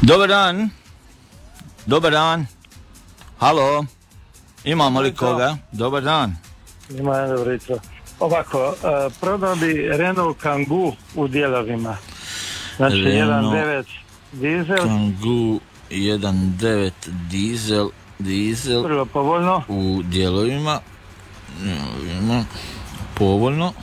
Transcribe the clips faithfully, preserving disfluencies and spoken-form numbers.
Dobar dan. Dobar dan. Halo. Imamo li koga? Dobar dan. Ima je dobro jutro. Ovako, uh, prodao bi Renault Kangoo u dijelovima. Znači jedan devet dizel. Kangoo jedan devet dizel. Dizel. Prvo povoljno. U dijelovima. Dijelovima. Povoljno.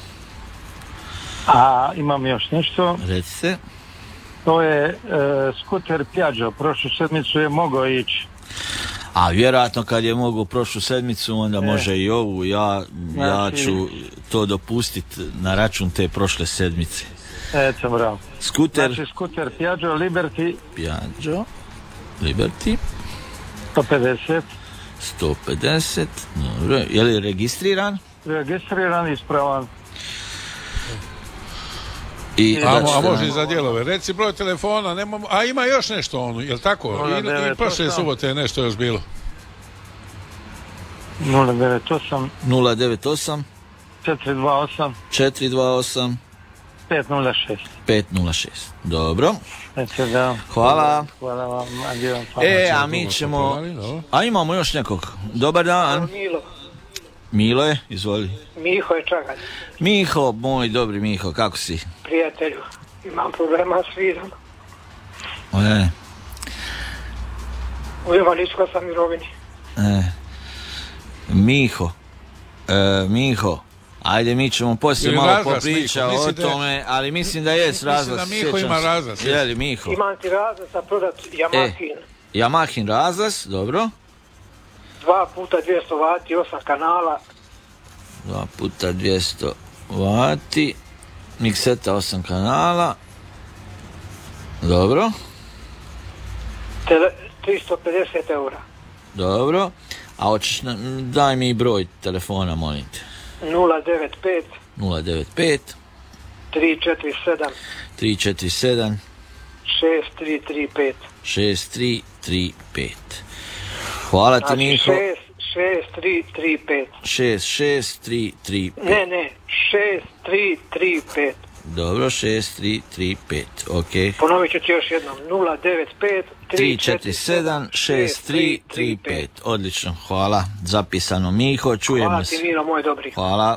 A imam još nešto. Recite. To je uh, skuter Piaggio. Prošlu sedmicu je mogao ići. A vjerojatno kad je mogao prošlu sedmicu, onda e. može i ovu. Ja, znači... ja ću to dopustiti na račun te prošle sedmice. Eto, bravo. Skuter. Znači skuter Piaggio Liberty. Piaggio Liberty. sto pedeset. sto pedeset. Dobro. Je li registriran? Registriran, ispravan. I, a, a može i za dijelove. Reci broj telefona, nemamo, a ima još nešto ono, jel tako? I, i prošle subote je nešto još bilo. nula devet osam nula devet osam četiri dva osam četiri dva osam pet nula šest pet nula šest. Dobro. Da. Hvala. Hvala vam. Adijem, e, a mi ćemo... A imamo još nekog. Dobar dan. Milo. Milo je, izvoli. Miho je Čagalj. Miho, moj dobri Miho, kako si? Prijatelju, imam problema s vidom. E. U invalidskoj sam mirovini. E. Miho, e, Miho, ajde mi ćemo poslije malo popričati o tome, ali mislim da je razlaz. Mislim da Miho ima razlaz. Je li Miho? Imam ti razlaz za prodat Yamahin. E, Yamahin razlaz, dobro. Dva puta dvjesto vati, osam kanala. Dva puta dvjesto vati, mikseta osam kanala. Dobro. Tele, tristo pedeset eura. Dobro. A hoćeš, daj mi broj telefona, molim te. nula devet pet nula devet pet tri četiri sedam tri četiri sedam šest tri tri pet šest tri tri pet. Hvala ti, Miho. šest šest tri tri pet šest šest tri tri pet. Ne, ne, šest tri tri pet. Dobro, šest tri tri pet, ok. Ponovit ću ti još jednom, nula devet pet tri četiri sedam šest tri tri pet. Odlično, hvala. Zapisano, Miho, čujemo hvala se. Hvala ti, Milo, moj dobri. Hvala.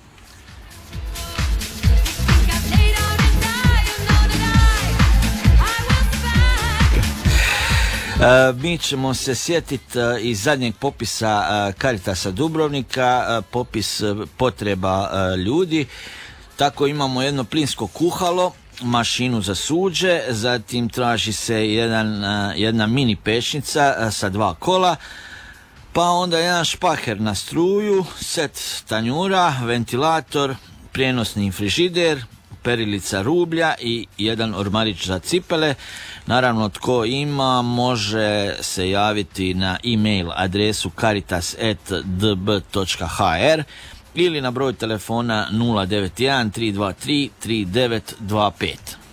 Uh, mi ćemo se sjetiti uh, iz zadnjeg popisa uh, Caritasa Dubrovnika, uh, popis uh, potreba uh, ljudi. Tako imamo jedno plinsko kuhalo, mašinu za suđe, zatim traži se jedan, uh, jedna mini pečnica uh, sa dva kola, pa onda jedan špaher na struju, set tanjura, ventilator, prijenosni frižider, perilica rublja i jedan ormarić za cipele. Naravno, tko ima može se javiti na e-mail adresu caritas at d b točka h r ili na broj telefona nula devet jedan tri dva tri tri devet dva pet.